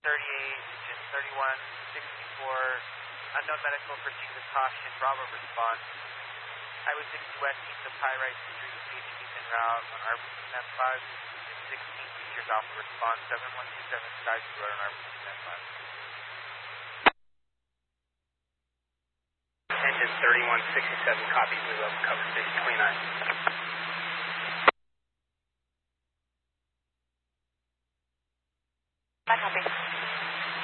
engine 3164, unknown medical proceed with caution, Bravo response. Highway 60 West, east of High Right Street, PHP's en route on RBC 5, 16 features Alpha response, 7127 Sky Road on RBC 5. Engine 3167, copy, Blue Level, cover 629.